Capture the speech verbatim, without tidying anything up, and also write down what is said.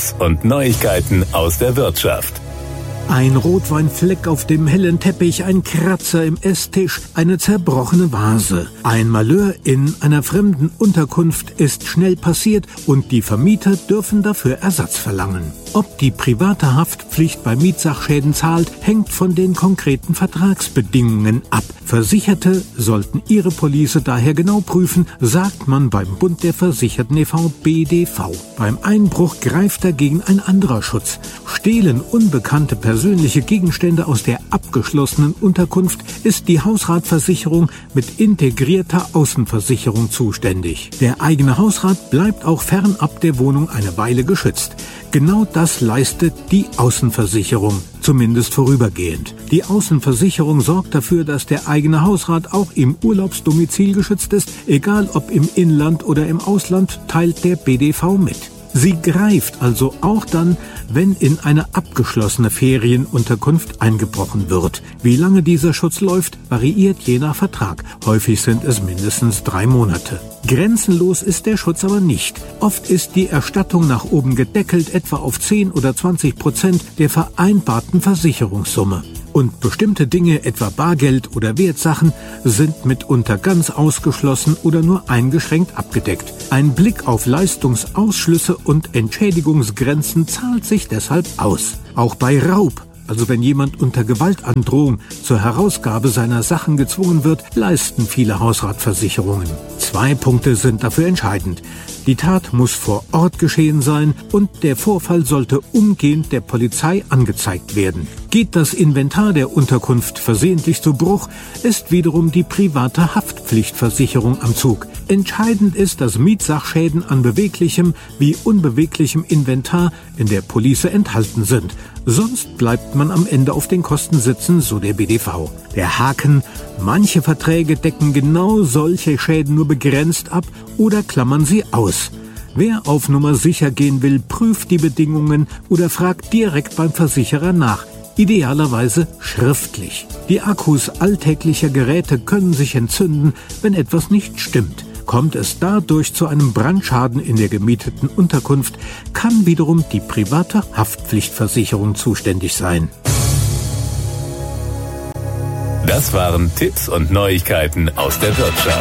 Tipps und Neuigkeiten aus der Wirtschaft. Ein Rotweinfleck auf dem hellen Teppich, ein Kratzer im Esstisch, eine zerbrochene Vase. Ein Malheur in einer fremden Unterkunft ist schnell passiert und die Vermieter dürfen dafür Ersatz verlangen. Ob die private Haftpflicht bei Mietsachschäden zahlt, hängt von den konkreten Vertragsbedingungen ab. Versicherte sollten ihre Police daher genau prüfen, sagt man beim Bund der Versicherten e V B D V. Beim Einbruch greift dagegen ein anderer Schutz. Stehlen unbekannte persönliche Gegenstände aus der abgeschlossenen Unterkunft, ist die Hausratversicherung mit integrierter Außenversicherung zuständig. Der eigene Hausrat bleibt auch fernab der Wohnung eine Weile geschützt. Genau das leistet die Außenversicherung, zumindest vorübergehend. Die Außenversicherung sorgt dafür, dass der eigene Hausrat auch im Urlaubsdomizil geschützt ist, egal ob im Inland oder im Ausland, teilt der B D V mit. Sie greift also auch dann, wenn in eine abgeschlossene Ferienunterkunft eingebrochen wird. Wie lange dieser Schutz läuft, variiert je nach Vertrag. Häufig sind es mindestens drei Monate. Grenzenlos ist der Schutz aber nicht. Oft ist die Erstattung nach oben gedeckelt, etwa auf zehn oder zwanzig Prozent der vereinbarten Versicherungssumme. Und bestimmte Dinge, etwa Bargeld oder Wertsachen, sind mitunter ganz ausgeschlossen oder nur eingeschränkt abgedeckt. Ein Blick auf Leistungsausschlüsse und Entschädigungsgrenzen zahlt sich deshalb aus. Auch bei Raub, also wenn jemand unter Gewaltandrohung zur Herausgabe seiner Sachen gezwungen wird, leisten viele Hausratversicherungen. Zwei Punkte sind dafür entscheidend. Die Tat muss vor Ort geschehen sein und der Vorfall sollte umgehend der Polizei angezeigt werden. Geht das Inventar der Unterkunft versehentlich zu Bruch, ist wiederum die private Haftpflichtversicherung am Zug. Entscheidend ist, dass Mietsachschäden an beweglichem wie unbeweglichem Inventar in der Police enthalten sind. Sonst bleibt man am Ende auf den Kosten sitzen, so der B D V. Der Haken: Manche Verträge decken genau solche Schäden nur begrenzt ab oder klammern sie aus. Wer auf Nummer sicher gehen will, prüft die Bedingungen oder fragt direkt beim Versicherer nach. Idealerweise schriftlich. Die Akkus alltäglicher Geräte können sich entzünden, wenn etwas nicht stimmt. Kommt es dadurch zu einem Brandschaden in der gemieteten Unterkunft, kann wiederum die private Haftpflichtversicherung zuständig sein. Das waren Tipps und Neuigkeiten aus der Wirtschaft.